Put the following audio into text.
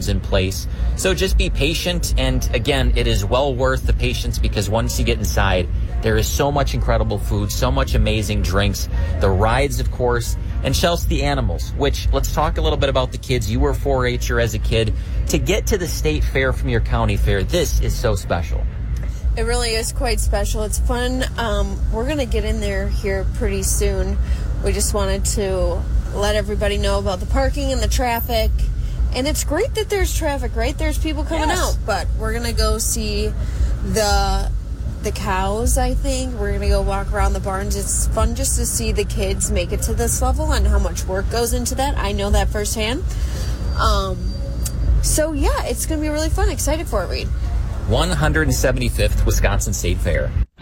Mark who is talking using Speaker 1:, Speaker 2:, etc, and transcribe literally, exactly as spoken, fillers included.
Speaker 1: curbs in place. So just be patient. And again, it is well worth the patience, because once you get inside, there is so much incredible food, so much amazing drinks, the rides, of course, and Chelsea, the animals, which, let's talk a little bit about the kids. You were a four H-er as a kid. To get to the state fair from your county fair, this is so special.
Speaker 2: It really is quite special. It's fun. Um, we're going to get in there here pretty soon. We just wanted to let everybody know about the parking and the traffic. And it's great that there's traffic, right? There's people coming
Speaker 1: Yes.
Speaker 2: out. But we're going to go see the the cows, I think. We're going to go walk around the barns. It's fun just to see the kids make it to this level and how much work goes into that. I know that firsthand. Um, so, yeah, it's going to be really fun. Excited for it, Reed.
Speaker 1: one hundred seventy-fifth Wisconsin State Fair.